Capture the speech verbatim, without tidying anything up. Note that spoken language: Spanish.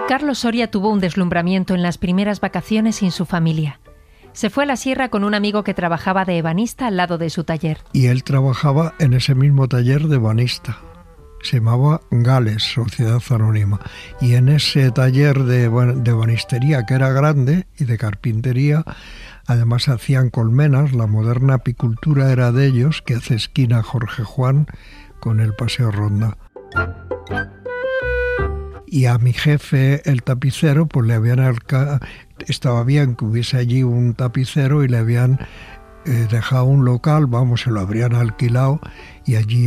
Carlos Soria tuvo un deslumbramiento en las primeras vacaciones sin su familia. Se fue a la sierra con un amigo que trabajaba de ebanista al lado de su taller. Y él trabajaba en ese mismo taller de ebanista. Se llamaba Gales, Sociedad Anónima. Y en ese taller de, de ebanistería, que era grande, y de carpintería, además hacían colmenas. La moderna apicultura era de ellos, que hace esquina Jorge Juan con el Paseo Ronda. Y a mi jefe, el tapicero, pues le habían alca... estaba bien que hubiese allí un tapicero y le habían eh, dejado un local, vamos, se lo habrían alquilado y allí